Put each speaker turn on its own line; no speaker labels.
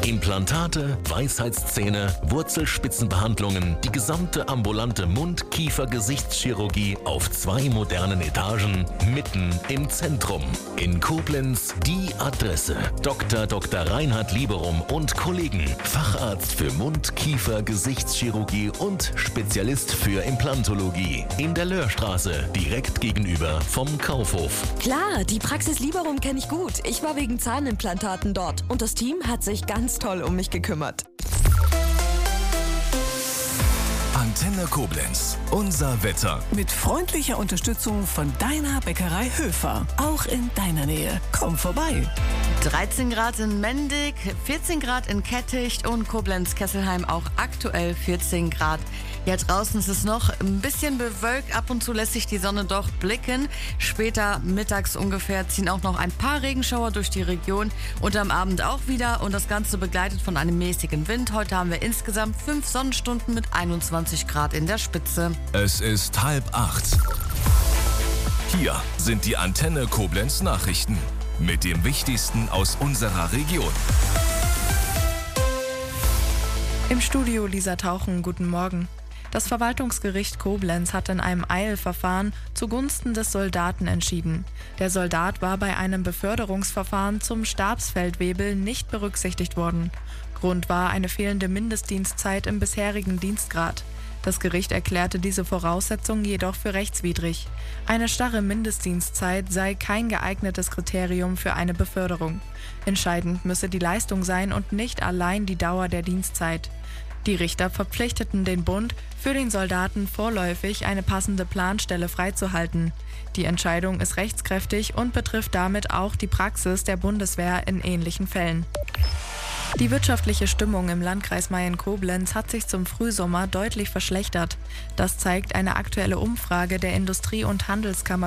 Implantate, Weisheitszähne, Wurzelspitzenbehandlungen, die gesamte ambulante Mund-Kiefer-Gesichtschirurgie auf 2 modernen Etagen, mitten im Zentrum. In Koblenz die Adresse. Dr. Reinhard Lieberum und Kollegen. Facharzt für Mund-Kiefer-Gesichtschirurgie und Spezialist für Implantologie. In der Löhrstraße, direkt gegenüber vom Kaufhof.
Klar, die Praxis Lieberum kenne ich gut. Ich war wegen Zahnimplantaten dort und das Team hat sich ganz toll um mich gekümmert.
Antenne Koblenz, unser Wetter.
Mit freundlicher Unterstützung von deiner Bäckerei Höfer. Auch in deiner Nähe. Komm vorbei.
13 Grad in Mendig, 14 Grad in Kettigt und Koblenz-Kesselheim auch aktuell 14 Grad. Ja, draußen ist es noch ein bisschen bewölkt. Ab und zu lässt sich die Sonne doch blicken. Später mittags ungefähr ziehen auch noch ein paar Regenschauer durch die Region und am Abend auch wieder. Und das Ganze begleitet von einem mäßigen Wind. Heute haben wir insgesamt 5 Sonnenstunden mit 21 Grad in der Spitze.
Es ist 7:30. Hier sind die Antenne Koblenz Nachrichten mit dem Wichtigsten aus unserer Region.
Im Studio Lisa Tauchen, guten Morgen. Das Verwaltungsgericht Koblenz hat in einem Eilverfahren zugunsten des Soldaten entschieden. Der Soldat war bei einem Beförderungsverfahren zum Stabsfeldwebel nicht berücksichtigt worden. Grund war eine fehlende Mindestdienstzeit im bisherigen Dienstgrad. Das Gericht erklärte diese Voraussetzung jedoch für rechtswidrig. Eine starre Mindestdienstzeit sei kein geeignetes Kriterium für eine Beförderung. Entscheidend müsse die Leistung sein und nicht allein die Dauer der Dienstzeit. Die Richter verpflichteten den Bund, für den Soldaten vorläufig eine passende Planstelle freizuhalten. Die Entscheidung ist rechtskräftig und betrifft damit auch die Praxis der Bundeswehr in ähnlichen Fällen. Die wirtschaftliche Stimmung im Landkreis Mayen-Koblenz hat sich zum Frühsommer deutlich verschlechtert. Das zeigt eine aktuelle Umfrage der Industrie- und Handelskammer